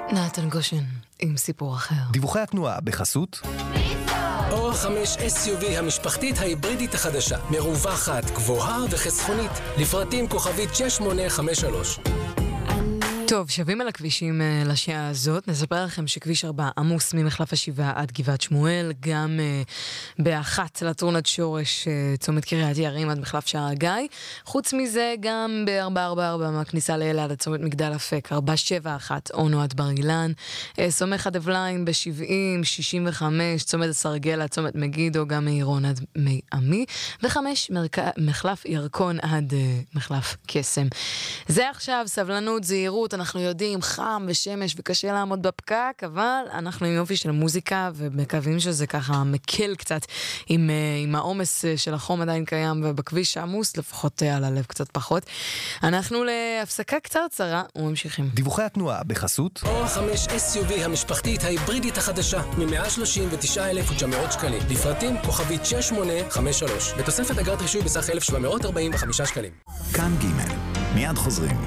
נתן גושן עם סיפור אחר. דיווחי התנועה בחסות אור 5 SUV המשפחתית ההיברידית החדשה, מרווחת, גבוהה וחסכונית, לפרטים כוכבית 6853. טוב, שבים על הכבישים לשעה הזאת. נספר לכם שכביש 4 עמוס ממחלף השבעה עד גבעת שמואל, גם באחת לטורנת שורש, צומת קריית יערים עד מחלף שער הגיא. חוץ מזה, גם ב-444 מהכניסה לאלעד עד צומת מגדל אפק, 471 אונו עד בר אילן, סומך עד אבליים ב-70, 65, צומת הסרגל עד צומת מגידו, גם מעירון עד מי עמי, ו5 מחלף ירקון עד מחלף קסם. זה עכשיו, סבלנות, זהירות, אנחנו יודעים, חם ושמש וקשה לעמוד בפקק, אבל אנחנו עם יופי של מוזיקה ומקווים שזה ככה מקל קצת עם העומס של החום עדיין קיים ובכביש עמוס, לפחות על הלב קצת פחות. אנחנו להפסקה קצרה וממשיכים. דיווחי התנועה בחסות אור 5 SUV המשפחתית ההיברידית החדשה, מ-139,900 שקלים. לפרטים כוכבית 6853. בתוספת אגרת רישוי בסך 1,745 שקלים. כאן ג' מיד חוזרים.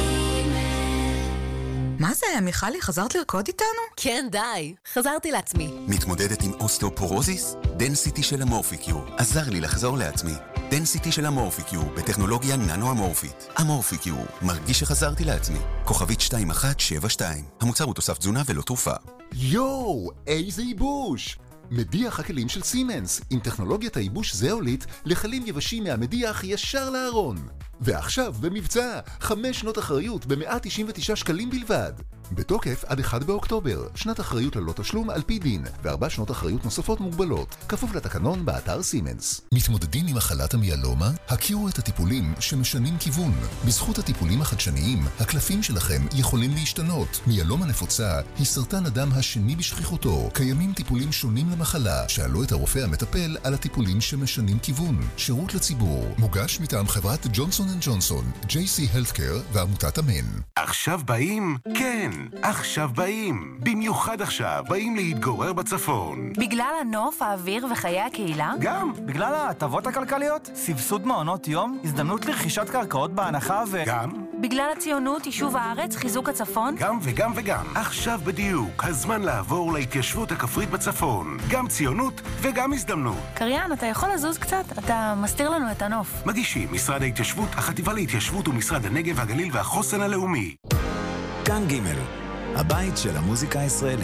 מה זה, מיכלי, חזרת לרקוד איתנו? כן, די. חזרתי לעצמי. מתמודדת עם אוסטאופורוזיס? דנסיטי של אמורפיקיו עזר לי לחזור לעצמי. דנסיטי של אמורפיקיו בטכנולוגיה ננו-אמורפית. אמורפיקיו, מרגיש שחזרתי לעצמי. כוכבית 2172. המוצר הוא תוסף תזונה ולא תרופה. יואו, איזה ייבוש! מדיח הכלים של סימנס, עם טכנולוגיית הייבוש זאולית לכלים יבשים מהמדיח ישר לארון. ועכשיו במבצע, 5 שנות אחריות ב-199 שקלים בלבד. בתוקף עד 1 באוקטובר, שנת אחריות ללא תשלום על פי דין, ו4 שנות אחריות נוספות מוגבלות, כפוף לתקנון באתר סימנס. מתמודדים עם מחלת המיאלומה? הכירו את הטיפולים שמשנים כיוון. בזכות הטיפולים החדשניים, הקלפים שלכם יכולים להשתנות. מיאלומה נפוצה היא סרטן הדם השני בשכיחותו. קיימים טיפולים שונים למחלה. שאלו את הרופא המטפל על הטיפולים שמשנים כיוון. שירות לציבור. מוגש מטעם חברת ג'ונסון & ג'ונסון, JC Healthcare ועמותת אמן. עכשיו באים? כן, עכשיו באים. במיוחד עכשיו באים להתגורר בצפון. בגלל הנוף, האוויר וחיי הקהילה? גם, בגלל ההטבות הכלכליות, סבסוד מעונות יום, הזדמנות לרכישת קרקעות בהנחה גם? בגלל הציונות, יישוב הארץ, חיזוק הצפון? גם וגם וגם. עכשיו בדיוק, הזמן לעבור להתיישבות הכפרית בצפון. גם ציונות וגם הזדמנות. קריין, אתה יכול לזוז קצת? אתה מסתיר לנו את הנוף. מגישים משרד ההתיישבות, החטיבה להתיישבות ומשרד הנגב, הגליל והחוסן הלאומי. כאן ג' הבית של המוזיקה הישראלית.